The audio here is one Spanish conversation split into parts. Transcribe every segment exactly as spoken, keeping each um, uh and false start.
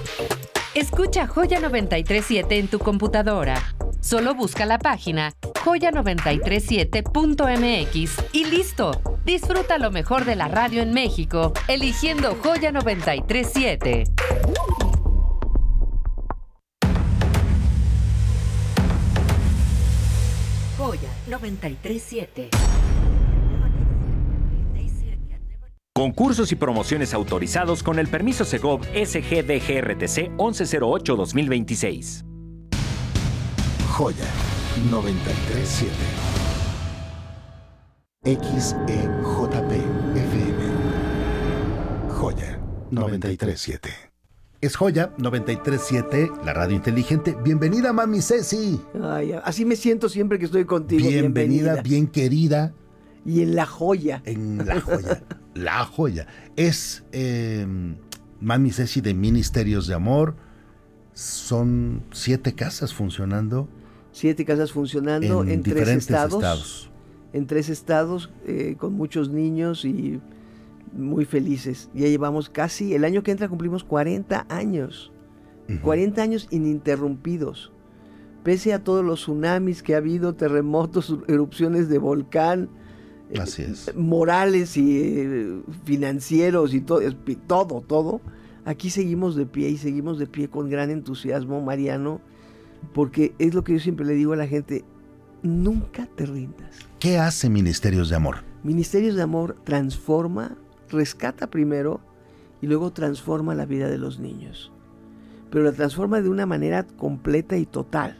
Escucha Joya noventa y tres punto siete en tu computadora. Solo busca la página joya noventa y tres siete punto m x y listo. Disfruta lo mejor de la radio en México, eligiendo Joya noventa y tres punto siete. Joya noventa y tres punto siete. Concursos y promociones autorizados con el permiso Segov S G D G R T C once cero ocho dos mil veintiséis. Joya noventa y tres punto siete. X E J P F M. Joya noventa y tres punto siete. Es Joya noventa y tres punto siete, la radio inteligente. Bienvenida, mami Ceci. Ay, así me siento siempre que estoy contigo. Bienvenida, bienvenida. Bien querida. Y en La Joya. En La Joya. La Joya. Es eh, mami Ceci de Ministerios de Amor. Son siete casas funcionando. Siete casas funcionando en, en tres diferentes estados, estados. En tres estados, eh, con muchos niños y muy felices. Ya llevamos casi, el año que entra cumplimos cuarenta años. Uh-huh. cuarenta años ininterrumpidos. Pese a todos los tsunamis que ha habido, terremotos, erupciones de volcán. Así es. Eh, morales y eh, financieros y todo, todo, todo. Aquí seguimos de pie y seguimos de pie con gran entusiasmo, Mariano, porque es lo que yo siempre le digo a la gente, nunca te rindas. ¿Qué hace Ministerios de Amor? Ministerios de Amor transforma, rescata primero y luego transforma la vida de los niños. Pero la transforma de una manera completa y total.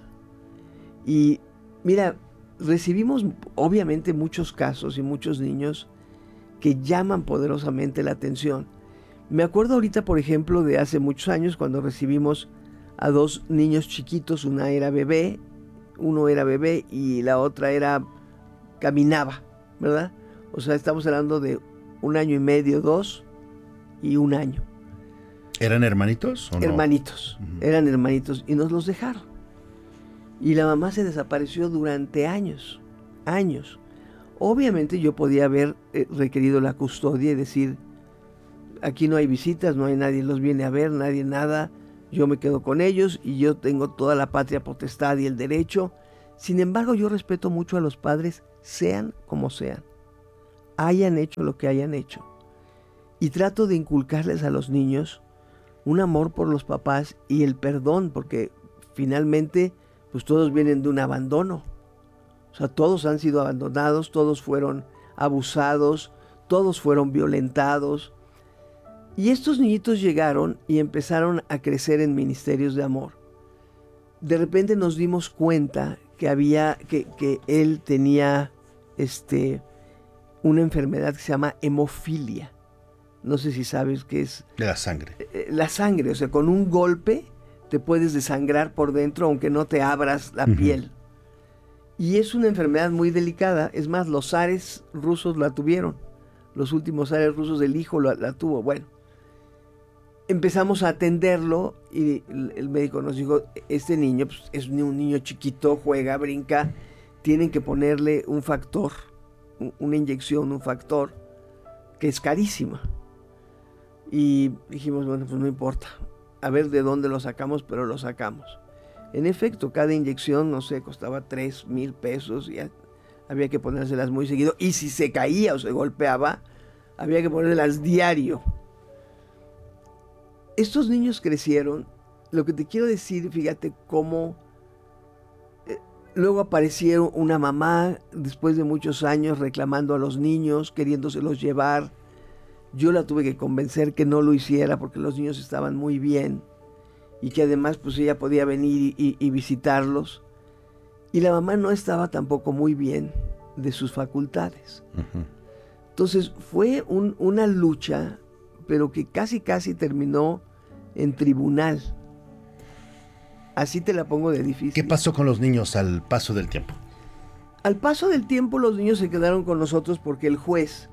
Y mira, recibimos obviamente muchos casos y muchos niños que llaman poderosamente la atención. Me acuerdo ahorita, por ejemplo, de hace muchos años cuando recibimos a dos niños chiquitos. Una era bebé, uno era bebé y la otra era, caminaba, ¿verdad? O sea, estamos hablando de un año y medio, dos y un año. ¿Eran hermanitos o no? Hermanitos, uh-huh. Eran hermanitos y nos los dejaron. Y la mamá se desapareció durante años, años. Obviamente yo podía haber eh, requerido la custodia y decir, aquí no hay visitas, no hay nadie los viene a ver, nadie nada, yo me quedo con ellos y yo tengo toda la patria potestad y el derecho. Sin embargo, yo respeto mucho a los padres, sean como sean, hayan hecho lo que hayan hecho. Y trato de inculcarles a los niños un amor por los papás y el perdón, porque finalmente pues todos vienen de un abandono. O sea, todos han sido abandonados, todos fueron abusados, todos fueron violentados. Y estos niñitos llegaron y empezaron a crecer en ministerios de amor. De repente nos dimos cuenta que había, que, que él tenía este, una enfermedad que se llama hemofilia. No sé si sabes qué es. De la sangre. La sangre, o sea, con un golpe te puedes desangrar por dentro aunque no te abras la uh-huh. piel. Y es una enfermedad muy delicada. Es más, los zares rusos la tuvieron. Los últimos zares rusos, el hijo la, la tuvo. Bueno, empezamos a atenderlo y el médico nos dijo, este niño pues, es un niño chiquito, juega, brinca, tienen que ponerle un factor, una inyección, un factor, que es carísima. Y dijimos, bueno, pues no importa, a ver de dónde lo sacamos, pero lo sacamos. En efecto, cada inyección, no sé, costaba tres mil pesos y había que ponérselas muy seguido. Y si se caía o se golpeaba, había que ponérselas diario. Estos niños crecieron. Lo que te quiero decir, fíjate cómo eh, luego aparecieron una mamá después de muchos años reclamando a los niños, queriéndoselos llevar. Yo la tuve que convencer que no lo hiciera porque los niños estaban muy bien y que además pues ella podía venir y, y visitarlos. Y la mamá no estaba tampoco muy bien de sus facultades. Uh-huh. Entonces fue un, una lucha, pero que casi casi terminó en tribunal. Así te la pongo de difícil. ¿Qué pasó con los niños al paso del tiempo? Al paso del tiempo los niños se quedaron con nosotros porque el juez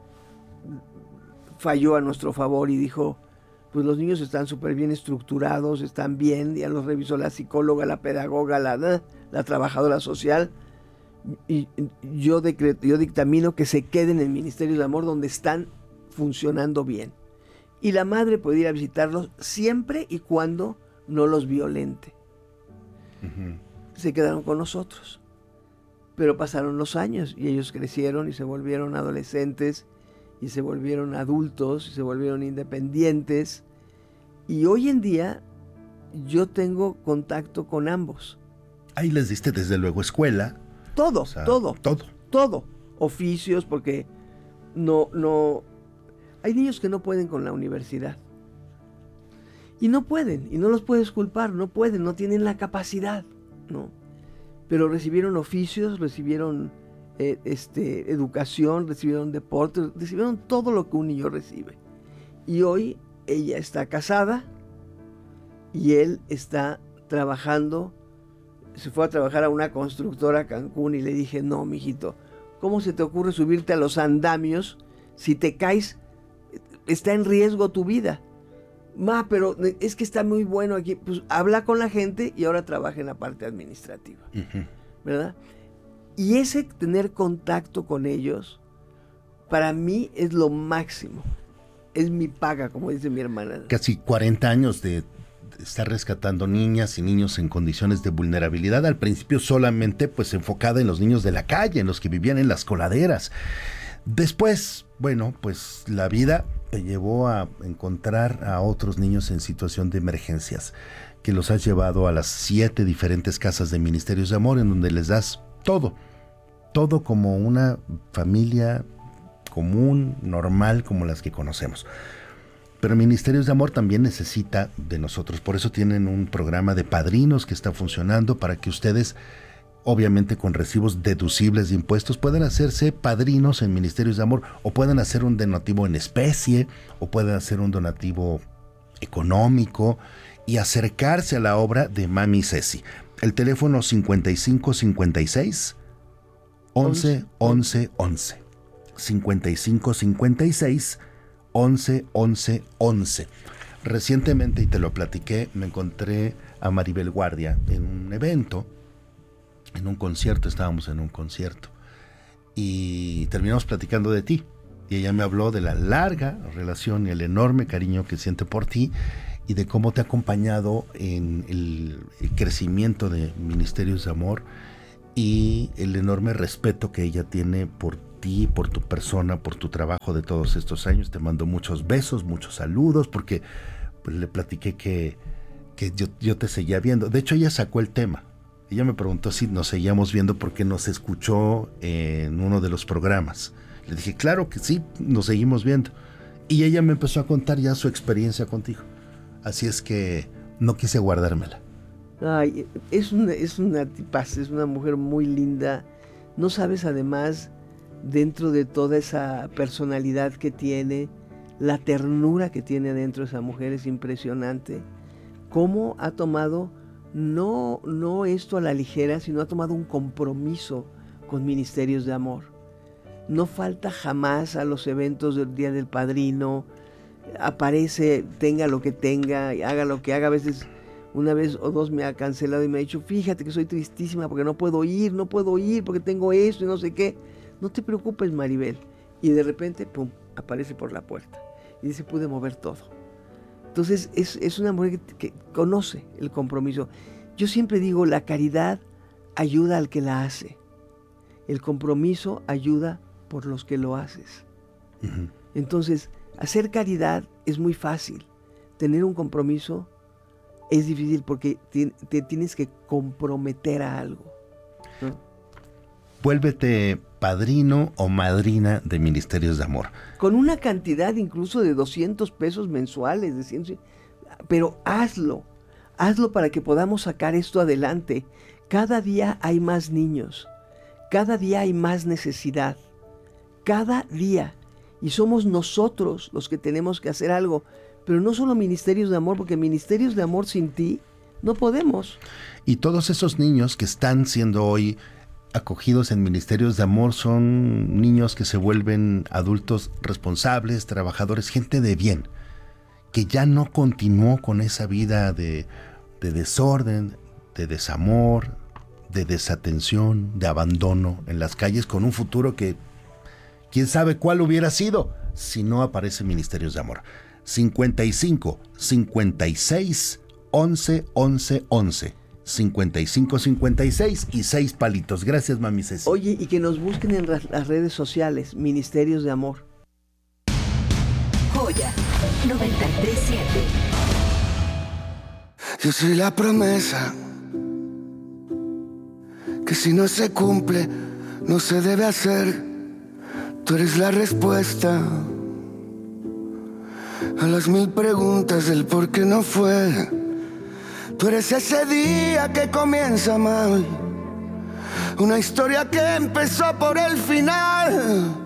falló a nuestro favor y dijo, pues los niños están súper bien estructurados, están bien, ya los revisó la psicóloga, la pedagoga, la, la trabajadora social, y yo, decreto, yo dictamino que se queden en el Ministerio de Amor donde están funcionando bien. Y la madre puede ir a visitarlos siempre y cuando no los violente. Uh-huh. Se quedaron con nosotros. Pero pasaron los años y ellos crecieron y se volvieron adolescentes y se volvieron adultos y se volvieron independientes. Y hoy en día yo tengo contacto con ambos. Ahí les diste desde luego escuela. Todo, o sea, todo. Todo. Todo. Oficios, porque no, no... Hay niños que no pueden con la universidad. Y no pueden, y no los puedes culpar, no pueden, no tienen la capacidad, ¿no? Pero recibieron oficios, recibieron eh, este, educación, recibieron deporte, recibieron todo lo que un niño recibe. Y hoy ella está casada y él está trabajando. Se fue a trabajar a una constructora a Cancún y le dije, no, mijito, ¿cómo se te ocurre subirte a los andamios? Si te caes, está en riesgo tu vida. Ma, pero es que está muy bueno aquí. Pues habla con la gente y ahora trabaja en la parte administrativa. Uh-huh. ¿Verdad? Y ese tener contacto con ellos, para mí es lo máximo. Es mi paga, como dice mi hermana. Casi cuarenta años de estar rescatando niñas y niños en condiciones de vulnerabilidad. Al principio solamente pues enfocada en los niños de la calle, en los que vivían en las coladeras. Después, bueno, pues la vida te llevó a encontrar a otros niños en situación de emergencias, que los has llevado a las siete diferentes casas de Ministerios de Amor, en donde les das todo, todo como una familia común, normal, como las que conocemos. Pero Ministerios de Amor también necesita de nosotros, por eso tienen un programa de padrinos que está funcionando para que ustedes, obviamente con recibos deducibles de impuestos, puedan hacerse padrinos en Ministerios de Amor, o puedan hacer un donativo en especie, o puedan hacer un donativo económico y acercarse a la obra de Mami Ceci. El teléfono cincuenta y cinco cincuenta y seis once once once. cincuenta y cinco cincuenta y seis once once once. Recientemente, y te lo platiqué, me encontré a Maribel Guardia en un evento, en un concierto, estábamos en un concierto, y terminamos platicando de ti. Y ella me habló de la larga relación y el enorme cariño que siente por ti, y de cómo te ha acompañado en el, el crecimiento de Ministerios de Amor, y el enorme respeto que ella tiene por ti, por tu persona, por tu trabajo de todos estos años. Te mando muchos besos, muchos saludos, porque pues, le platiqué que, que yo, yo te seguía viendo. De hecho, ella sacó el tema. Ella me preguntó si nos seguíamos viendo porque nos escuchó en uno de los programas. Le dije, claro que sí, nos seguimos viendo. Y ella me empezó a contar ya su experiencia contigo. Así es que no quise guardármela. Ay, es una, es una tipaza, es una mujer muy linda. No sabes, además, dentro de toda esa personalidad que tiene, la ternura que tiene dentro de esa mujer es impresionante. Cómo ha tomado, no, no esto a la ligera, sino ha tomado un compromiso con Ministerios de Amor. No falta jamás a los eventos del Día del Padrino, aparece, tenga lo que tenga, haga lo que haga. A veces, una vez o dos me ha cancelado y me ha dicho, fíjate que soy tristísima porque no puedo ir, no puedo ir porque tengo esto y no sé qué. No te preocupes, Maribel. Y de repente, pum, aparece por la puerta. Y dice, pude mover todo. Entonces, es, es una mujer que, que conoce el compromiso. Yo siempre digo, la caridad ayuda al que la hace. El compromiso ayuda por los que lo haces. Uh-huh. Entonces, hacer caridad es muy fácil. Tener un compromiso es difícil porque te, te tienes que comprometer a algo, ¿no? Vuélvete padrino o madrina de Ministerios de Amor. Con una cantidad incluso de doscientos pesos mensuales, de cien, pero hazlo, hazlo para que podamos sacar esto adelante. Cada día hay más niños, cada día hay más necesidad, cada día. Y somos nosotros los que tenemos que hacer algo, pero no solo Ministerios de Amor, porque Ministerios de Amor sin ti no podemos. Y todos esos niños que están siendo hoy acogidos en Ministerios de Amor son niños que se vuelven adultos responsables, trabajadores, gente de bien, que ya no continuó con esa vida de, de desorden, de desamor, de desatención, de abandono en las calles, con un futuro que quién sabe cuál hubiera sido si no aparece Ministerios de Amor. cincuenta y cinco, cincuenta y seis, once, once, once. cincuenta y cinco, cincuenta y seis y seis palitos. Gracias, mami Ceci. Oye, y que nos busquen en las redes sociales, Ministerios de Amor. Joya noventa y tres siete. Yo soy la promesa que si no se cumple, no se debe hacer. Tú eres la respuesta a las mil preguntas del por qué no fue. Tú eres ese día que comienza mal, una historia que empezó por el final.